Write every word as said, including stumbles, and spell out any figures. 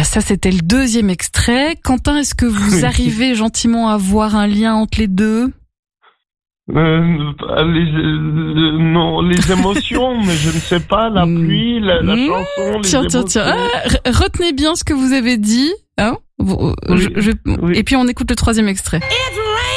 Voilà, ça c'était le deuxième extrait. Quentin, est-ce que vous arrivez gentiment à voir un lien entre les deux ? Euh, les, euh, non, les émotions, mais je ne sais pas, la pluie, la, la mmh, chanson, les tiens, émotions. tiens, tiens, ah, retenez bien ce que vous avez dit, hein ? Vous, oui, je, je, oui. Et puis on écoute le troisième extrait. It's